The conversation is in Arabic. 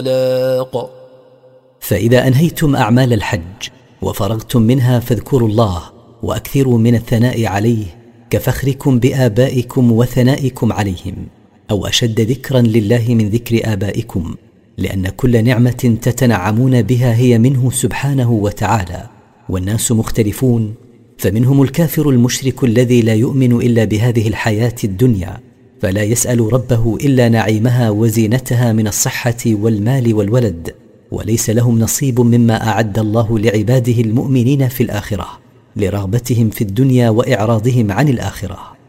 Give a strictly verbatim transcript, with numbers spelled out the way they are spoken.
فإذا أنهيتم أعمال الحج وفرغتم منها فاذكروا الله وأكثروا من الثناء عليه كفخركم بآبائكم وثنائكم عليهم، أو أشد ذكرا لله من ذكر آبائكم، لأن كل نعمة تتنعمون بها هي منه سبحانه وتعالى، والناس مختلفون، فمنهم الكافر المشرك الذي لا يؤمن إلا بهذه الحياة الدنيا، فلا يسأل ربه إلا نعيمها وزينتها من الصحة والمال والولد، وليس لهم نصيب مما أعد الله لعباده المؤمنين في الآخرة لرغبتهم في الدنيا وإعراضهم عن الآخرة.